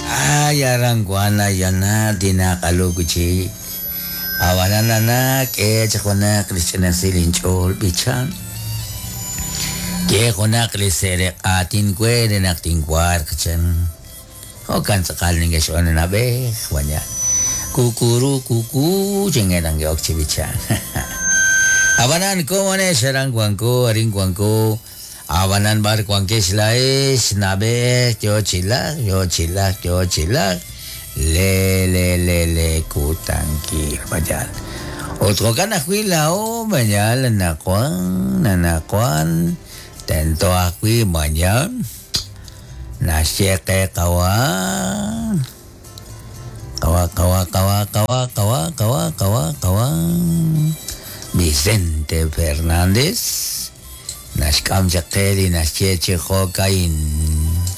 Yarang kuana yana dinakaluguchi. Awanana ke chakona Krishna silinchol bichan. Ke kona krisere atin kwe de nakting kwar kachan. Okan sakal ninge shona nabe wanya. Kukuru kuku jengerang ge okchi bichan. Awanan ko mone serang kuangko aring kuangko. Awanan bar kuangke silai nabe yo chilak le kutangkir bajal. Otro kan akui lao banyal nanakuan tento akui banyal nasyeke kawan Vicente Fernández Naskam jakeli nasyeche kokain